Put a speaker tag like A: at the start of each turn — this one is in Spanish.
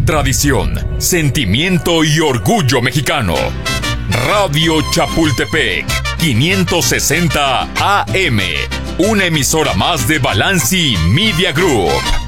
A: tradición, sentimiento y orgullo mexicano. Radio Chapultepec, 560 AM, una emisora más de Balanci Media Group.